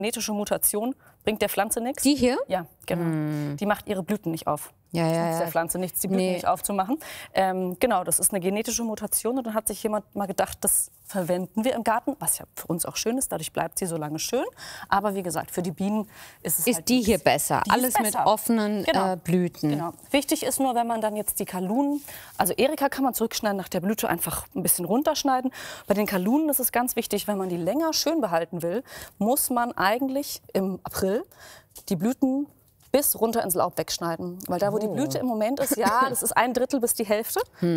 Genetische Mutation bringt der Pflanze nichts. Die hier? Ja, genau. Die macht ihre Blüten nicht auf. Ja, ja, Nützt der Pflanze nichts, die Blüten nicht aufzumachen. Genau, das ist eine genetische Mutation. Und dann hat sich jemand mal gedacht, das verwenden wir im Garten, was ja für uns auch schön ist. Dadurch bleibt sie so lange schön. Aber wie gesagt, für die Bienen ist es halt die nichts. hier besser? Die Alles ist mit besser. offenen Genau. Blüten. Genau. Wichtig ist nur, wenn man dann jetzt die Kalunen, also Erika kann man zurückschneiden, nach der Blüte einfach ein bisschen runterschneiden. Bei den Kalunen ist es ganz wichtig, wenn man die länger schön behalten will, muss man eigentlich im April die Blüten bis runter ins Laub wegschneiden. Weil da, wo die Blüte im Moment ist, ja, das ist 1/3 bis die Hälfte.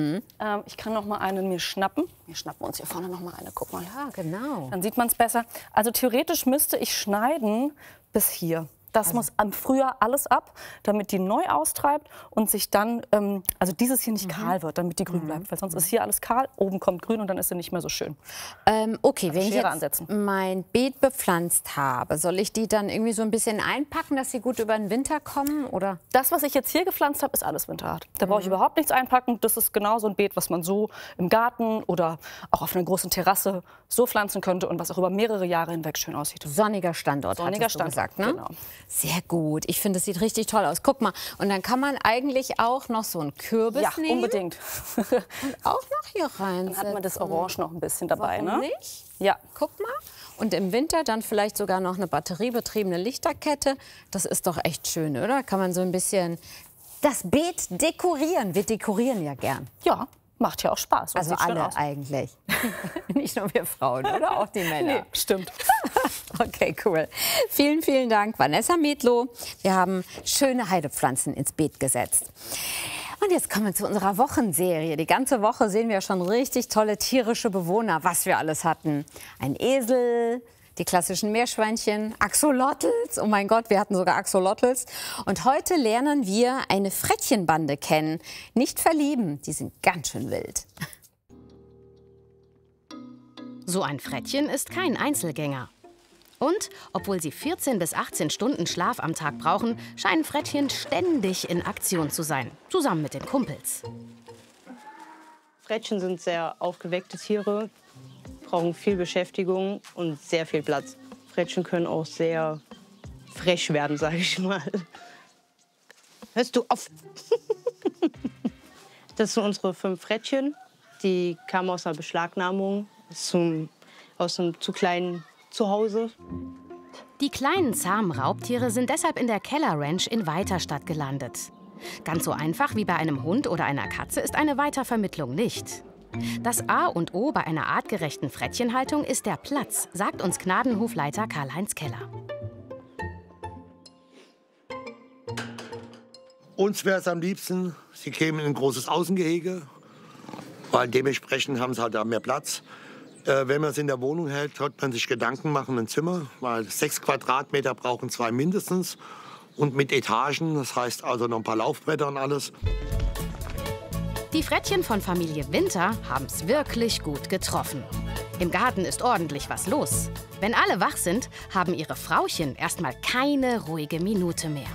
Ich kann noch mal einen mir schnappen. Wir schnappen uns hier vorne noch mal eine, guck mal. Ja, genau. Dann sieht man es besser. Also theoretisch müsste ich schneiden bis hier. Das muss am Frühjahr alles ab, damit die neu austreibt und sich dann, also dieses hier nicht kahl wird, damit die grün bleibt. Weil sonst ist hier alles kahl, oben kommt grün und dann ist sie nicht mehr so schön. Okay, wenn ich Schere jetzt ansetzen. mein Beet bepflanzt habe, soll ich die dann irgendwie so ein bisschen einpacken, dass sie gut über den Winter kommen? Oder? Das, was ich jetzt hier gepflanzt habe, ist alles winterhart. Da brauche ich überhaupt nichts einpacken. Das ist genau so ein Beet, was man so im Garten oder auch auf einer großen Terrasse so pflanzen könnte und was auch über mehrere Jahre hinweg schön aussieht. Sonniger Standort, Sonniger hattest du gesagt, ne? Genau. Sehr gut. Ich finde, es sieht richtig toll aus. Guck mal. Und dann kann man eigentlich auch noch so einen Kürbis Ja, nehmen. unbedingt. Und auch noch hier rein. Dann hat man das Orange noch ein bisschen dabei. Warum Ne? nicht? Ja. Guck mal. Und im Winter dann vielleicht sogar noch eine batteriebetriebene Lichterkette. Das ist doch echt schön, oder? Kann man so ein bisschen das Beet dekorieren. Wir dekorieren ja gern. Ja, macht ja auch Spaß. Und Also sieht schön alle aus. eigentlich. Nicht nur wir Frauen, oder? Auch die Männer. Nee, stimmt. Okay, cool. Vielen, vielen Dank, Vanessa Medlow. Wir haben schöne Heidepflanzen ins Beet gesetzt. Und jetzt kommen wir zu unserer Wochenserie. Die ganze Woche sehen wir schon richtig tolle tierische Bewohner, was wir alles hatten. Ein Esel, die klassischen Meerschweinchen, Axolotls. Oh mein Gott, wir hatten sogar Axolotls. Und heute lernen wir eine Frettchenbande kennen. Nicht verlieben, die sind ganz schön wild. So ein Frettchen ist kein Einzelgänger. Und obwohl sie 14 bis 18 Stunden Schlaf am Tag brauchen, scheinen Frettchen ständig in Aktion zu sein, zusammen mit den Kumpels. Frettchen sind sehr aufgeweckte Tiere, brauchen viel Beschäftigung und sehr viel Platz. Frettchen können auch sehr frech werden, sage ich mal. Hörst du auf? Das sind unsere 5 Frettchen. Die kamen aus einer Beschlagnahmung, aus einem zu kleinen Zuhause. Die kleinen zahmen Raubtiere sind deshalb in der Keller-Ranch in Weiterstadt gelandet. Ganz so einfach wie bei einem Hund oder einer Katze ist eine Weitervermittlung nicht. Das A und O bei einer artgerechten Frettchenhaltung ist der Platz, sagt uns Gnadenhofleiter Karl-Heinz Keller. Uns wäre es am liebsten, sie kämen in ein großes Außengehege, weil dementsprechend haben sie halt da mehr Platz. Wenn man es in der Wohnung hält, sollte man sich Gedanken machen, ein Zimmer, weil 6 Quadratmeter brauchen 2 mindestens. Und mit Etagen, das heißt also noch ein paar Laufbretter und alles. Die Frettchen von Familie Winter haben es wirklich gut getroffen. Im Garten ist ordentlich was los. Wenn alle wach sind, haben ihre Frauchen erstmal keine ruhige Minute mehr.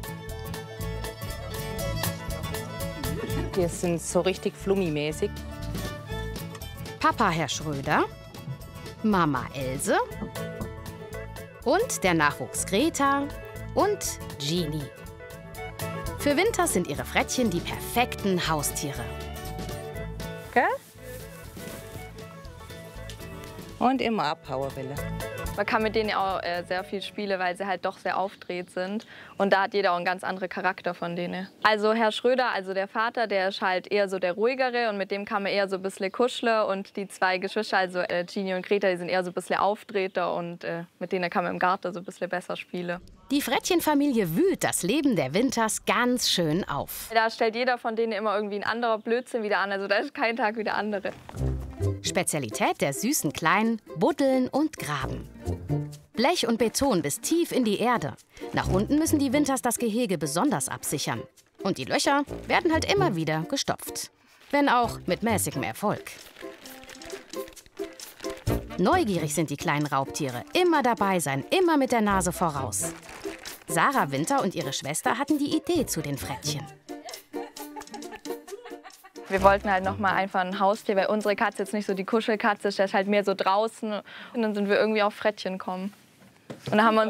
Die sind so richtig flummimäßig. Papa Herr Schröder, Mama Else und der Nachwuchs Greta und Genie. Für Winter sind ihre Frettchen die perfekten Haustiere. Gell? Und immer Abhauerwelle. Man kann mit denen auch sehr viel spielen, weil sie halt doch sehr aufgedreht sind. Und da hat jeder auch einen ganz anderen Charakter von denen. Also Herr Schröder, also der Vater, der ist halt eher so der ruhigere und mit dem kann man eher so ein bisschen kuscheln. Und die 2 Geschwister, also Genie und Greta, die sind eher so ein bisschen aufgedrehter und mit denen kann man im Garten so ein bisschen besser spielen. Die Frettchenfamilie wühlt das Leben der Winters ganz schön auf. Da stellt jeder von denen immer irgendwie ein anderer Blödsinn wieder an. Also da ist kein Tag wie der andere. Spezialität der süßen Kleinen, buddeln und graben. Blech und Beton bis tief in die Erde. Nach unten müssen die Winters das Gehege besonders absichern. Und die Löcher werden halt immer wieder gestopft. Wenn auch mit mäßigem Erfolg. Neugierig sind die kleinen Raubtiere. Immer dabei sein, immer mit der Nase voraus. Sarah Winter und ihre Schwester hatten die Idee zu den Frettchen. Wir wollten halt noch mal einfach ein Haustier, weil unsere Katze jetzt nicht so die Kuschelkatze ist, der ist halt mehr so draußen. Und dann sind wir irgendwie auf Frettchen gekommen. Und dann haben wir